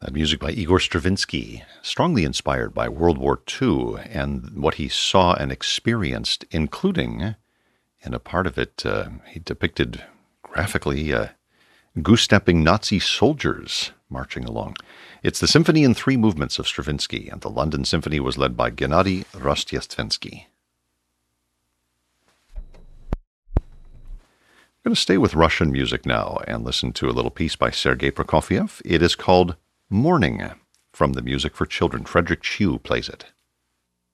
That music by Igor Stravinsky, strongly inspired by World War II and what he saw and experienced, including, in a part of it, he depicted graphically goose-stepping Nazi soldiers marching along. It's the symphony in three movements of Stravinsky, and the London Symphony was led by Gennady Rostiestvensky. I'm going to stay with Russian music now and listen to a little piece by Sergei Prokofiev. It is called Morning, from the Music for Children. Frederick Chew plays it.